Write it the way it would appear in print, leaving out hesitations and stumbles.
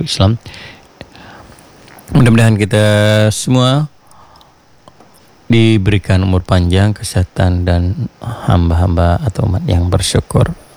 seluruh Islam. Mudah-mudahan kita semua diberikan umur panjang, kesehatan, dan hamba-hamba atau umat yang bersyukur.